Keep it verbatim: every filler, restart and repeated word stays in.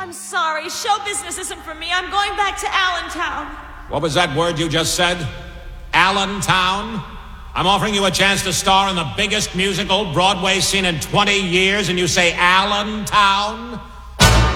I'm sorry. Show business isn't for me. I'm going back to Allentown. What was that word you just said? Allentown? I'm offering you a chance to star in the biggest musical Broadway scene in twenty years, and you say Allentown?